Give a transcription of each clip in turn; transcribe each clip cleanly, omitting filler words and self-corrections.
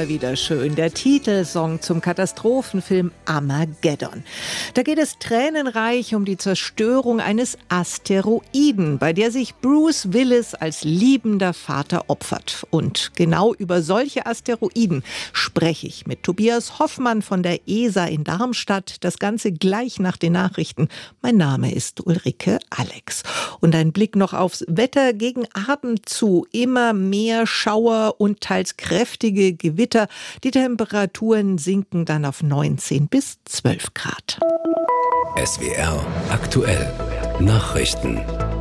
mal wieder schön. Der Titelsong zum Katastrophenfilm Armageddon. Da geht es tränenreich um die Zerstörung eines Asteroiden, bei der sich Bruce Willis als liebender Vater opfert. Und genau über solche Asteroiden spreche ich mit Tobias Hoffmann von der ESA in Darmstadt. Das Ganze gleich nach den Nachrichten. Mein Name ist Ulrike Alex. Und ein Blick noch aufs Wetter gegen Abend zu. Immer mehr Schauer und teils kräftige Gewitter. Die Temperaturen sinken dann auf 19 bis 12 Grad. SWR aktuell. Nachrichten.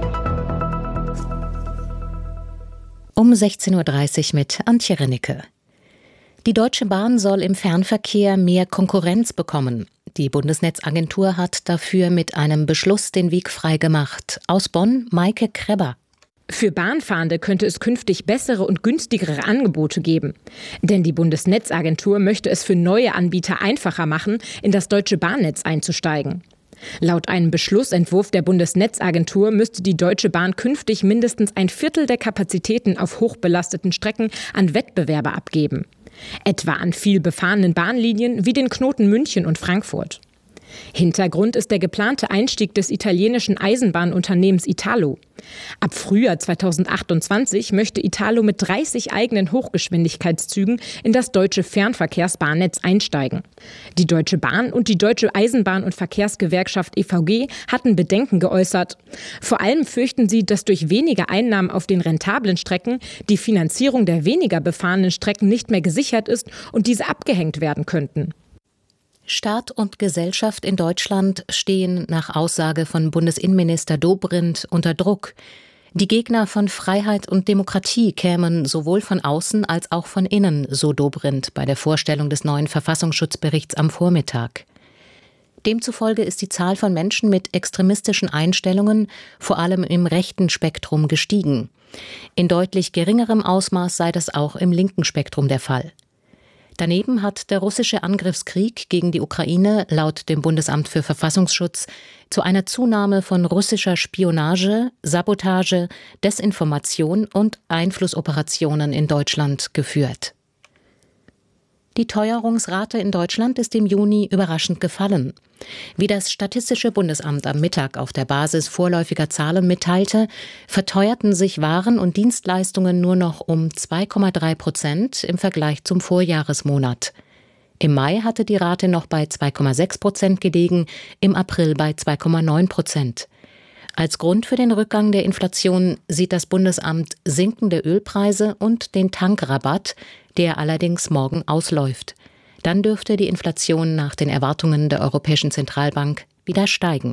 Um 16.30 Uhr mit Antje Rennecke. Die Deutsche Bahn soll im Fernverkehr mehr Konkurrenz bekommen. Die Bundesnetzagentur hat dafür mit einem Beschluss den Weg freigemacht. Aus Bonn, Maike Krebber. Für Bahnfahrende könnte es künftig bessere und günstigere Angebote geben. Denn die Bundesnetzagentur möchte es für neue Anbieter einfacher machen, in das deutsche Bahnnetz einzusteigen. Laut einem Beschlussentwurf der Bundesnetzagentur müsste die Deutsche Bahn künftig mindestens ein Viertel der Kapazitäten auf hochbelasteten Strecken an Wettbewerber abgeben. Etwa an viel befahrenen Bahnlinien wie den Knoten München und Frankfurt. Hintergrund ist der geplante Einstieg des italienischen Eisenbahnunternehmens Italo. Ab Frühjahr 2028 möchte Italo mit 30 eigenen Hochgeschwindigkeitszügen in das deutsche Fernverkehrsbahnnetz einsteigen. Die Deutsche Bahn und die Deutsche Eisenbahn- und Verkehrsgewerkschaft EVG hatten Bedenken geäußert. Vor allem fürchten sie, dass durch weniger Einnahmen auf den rentablen Strecken die Finanzierung der weniger befahrenen Strecken nicht mehr gesichert ist und diese abgehängt werden könnten. Staat und Gesellschaft in Deutschland stehen nach Aussage von Bundesinnenminister Dobrindt unter Druck. Die Gegner von Freiheit und Demokratie kämen sowohl von außen als auch von innen, so Dobrindt bei der Vorstellung des neuen Verfassungsschutzberichts am Vormittag. Demzufolge ist die Zahl von Menschen mit extremistischen Einstellungen vor allem im rechten Spektrum gestiegen. In deutlich geringerem Ausmaß sei das auch im linken Spektrum der Fall. Daneben hat der russische Angriffskrieg gegen die Ukraine laut dem Bundesamt für Verfassungsschutz zu einer Zunahme von russischer Spionage, Sabotage, Desinformation und Einflussoperationen in Deutschland geführt. Die Teuerungsrate in Deutschland ist im Juni überraschend gefallen. Wie das Statistische Bundesamt am Mittag auf der Basis vorläufiger Zahlen mitteilte, verteuerten sich Waren und Dienstleistungen nur noch um 2,3% im Vergleich zum Vorjahresmonat. Im Mai hatte die Rate noch bei 2,6% gelegen, im April bei 2,9%. Als Grund für den Rückgang der Inflation sieht das Bundesamt sinkende Ölpreise und den Tankrabatt, der allerdings morgen ausläuft. Dann dürfte die Inflation nach den Erwartungen der Europäischen Zentralbank wieder steigen.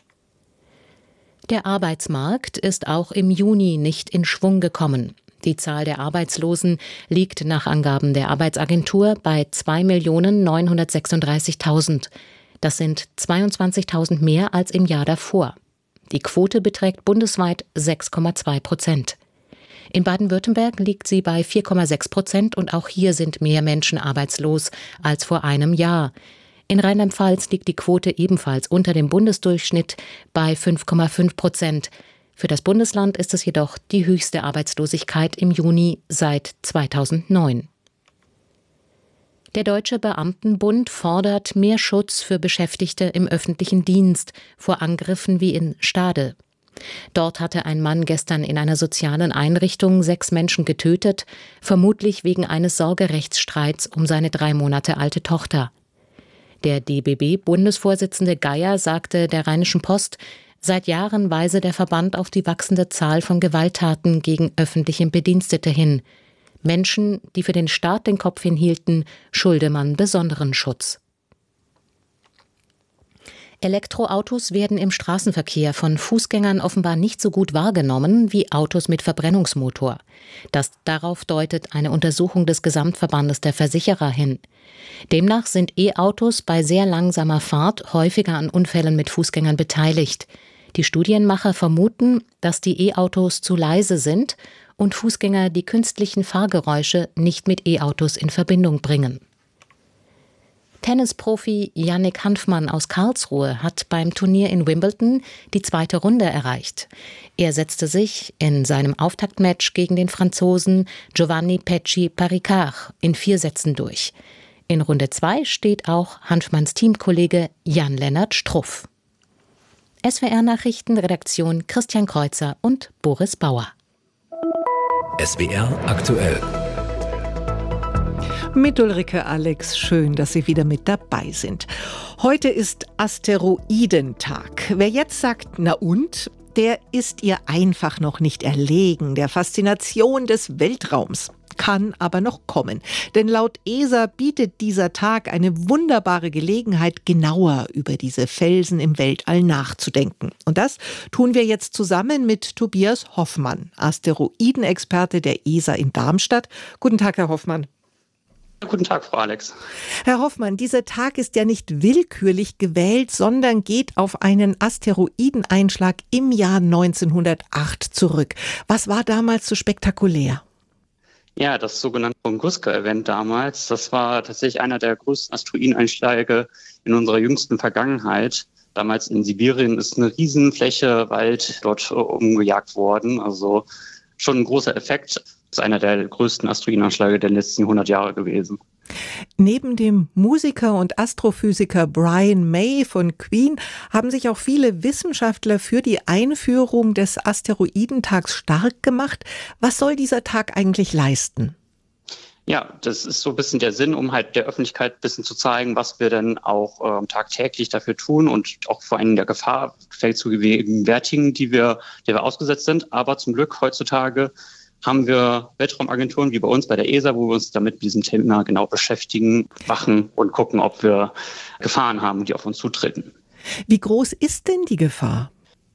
Der Arbeitsmarkt ist auch im Juni nicht in Schwung gekommen. Die Zahl der Arbeitslosen liegt nach Angaben der Arbeitsagentur bei 2.936.000. Das sind 22.000 mehr als im Jahr davor. Die Quote beträgt bundesweit 6,2%. In Baden-Württemberg liegt sie bei 4,6% und auch hier sind mehr Menschen arbeitslos als vor einem Jahr. In Rheinland-Pfalz liegt die Quote ebenfalls unter dem Bundesdurchschnitt bei 5,5%. Für das Bundesland ist es jedoch die höchste Arbeitslosigkeit im Juni seit 2009. Der Deutsche Beamtenbund fordert mehr Schutz für Beschäftigte im öffentlichen Dienst vor Angriffen wie in Stade. Dort hatte ein Mann gestern in einer sozialen Einrichtung 6 Menschen getötet, vermutlich wegen eines Sorgerechtsstreits um seine 3 Monate alte Tochter. Der DBB-Bundesvorsitzende Geier sagte der Rheinischen Post, seit Jahren weise der Verband auf die wachsende Zahl von Gewalttaten gegen öffentliche Bedienstete hin. Menschen, die für den Staat den Kopf hinhielten, schulde man besonderen Schutz. Elektroautos werden im Straßenverkehr von Fußgängern offenbar nicht so gut wahrgenommen wie Autos mit Verbrennungsmotor. Darauf deutet eine Untersuchung des Gesamtverbandes der Versicherer hin. Demnach sind E-Autos bei sehr langsamer Fahrt häufiger an Unfällen mit Fußgängern beteiligt. Die Studienmacher vermuten, dass die E-Autos zu leise sind und Fußgänger die künstlichen Fahrgeräusche nicht mit E-Autos in Verbindung bringen. Tennisprofi Yannick Hanfmann aus Karlsruhe hat beim Turnier in Wimbledon die 2. Runde erreicht. Er setzte sich in seinem Auftaktmatch gegen den Franzosen Giovanni Pecci Paricard in 4 Sätzen durch. In Runde 2 steht auch Hanfmanns Teamkollege Jan-Lennart Struff. SWR-Nachrichten, Redaktion Christian Kreuzer und Boris Bauer. SWR aktuell. Mit Ulrike Alex, schön, dass Sie wieder mit dabei sind. Heute ist Asteroidentag. Wer jetzt sagt, na und, der ist ihr einfach noch nicht erlegen, der Faszination des Weltraums. Kann aber noch kommen. Denn laut ESA bietet dieser Tag eine wunderbare Gelegenheit, genauer über diese Felsen im Weltall nachzudenken. Und das tun wir jetzt zusammen mit Tobias Hoffmann, Asteroidenexperte der ESA in Darmstadt. Guten Tag, Herr Hoffmann. Guten Tag, Frau Alex. Herr Hoffmann, dieser Tag ist ja nicht willkürlich gewählt, sondern geht auf einen Asteroideneinschlag im Jahr 1908 zurück. Was war damals so spektakulär? Ja, das sogenannte Tunguska-Event damals, das war tatsächlich einer der größten Asteroideneinschläge in unserer jüngsten Vergangenheit. Damals in Sibirien ist eine Riesenfläche Wald dort umgejagt worden, also schon ein großer Effekt. Das ist einer der größten Asteroideneinschläge der letzten 100 Jahre gewesen. Neben dem Musiker und Astrophysiker Brian May von Queen haben sich auch viele Wissenschaftler für die Einführung des Asteroidentags stark gemacht. Was soll dieser Tag eigentlich leisten? Ja, das ist so ein bisschen der Sinn, um halt der Öffentlichkeit ein bisschen zu zeigen, was wir denn auch tagtäglich dafür tun und auch vor allem der Gefahr vielleicht zu gewärtigen, der wir ausgesetzt sind. Aber zum Glück heutzutage haben wir Weltraumagenturen wie bei uns, bei der ESA, wo wir uns damit mit diesem Thema genau beschäftigen, wachen und gucken, ob wir Gefahren haben, die auf uns zutreten. Wie groß ist denn die Gefahr?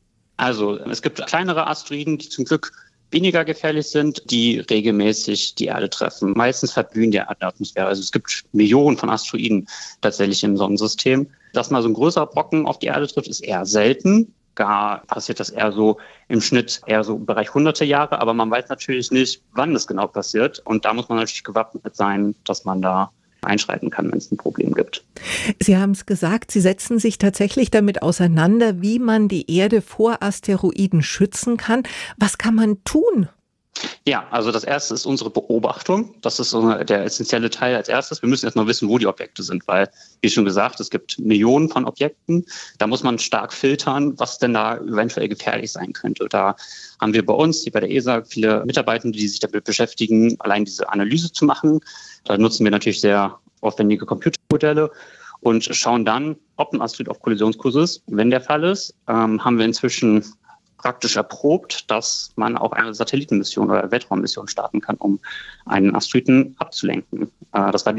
Also es gibt kleinere Asteroiden, die zum Glück weniger gefährlich sind, die regelmäßig die Erde treffen. Meistens verblühen die Erdatmosphäre. Also es gibt Millionen von Asteroiden tatsächlich im Sonnensystem. Dass mal so ein größerer Brocken auf die Erde trifft, ist eher selten. Gar passiert das eher so im Schnitt eher so im Bereich hunderte Jahre, aber man weiß natürlich nicht, wann das genau passiert. Und da muss man natürlich gewappnet sein, dass man da einschreiten kann, wenn es ein Problem gibt. Sie haben es gesagt, Sie setzen sich tatsächlich damit auseinander, wie man die Erde vor Asteroiden schützen kann. Was kann man tun? Ja, also das erste ist unsere Beobachtung. Das ist so der essentielle Teil als erstes. Wir müssen erst mal wissen, wo die Objekte sind, weil, wie schon gesagt, es gibt Millionen von Objekten. Da muss man stark filtern, was denn da eventuell gefährlich sein könnte. Da haben wir bei uns, hier bei der ESA, viele Mitarbeitende, die sich damit beschäftigen, allein diese Analyse zu machen. Da nutzen wir natürlich sehr aufwendige Computermodelle und schauen dann, ob ein Asteroid auf Kollisionskurs ist. Wenn der Fall ist, haben wir inzwischen praktisch erprobt, dass man auch eine Satellitenmission oder Weltraummission starten kann, um einen Asteroiden abzulenken. Das war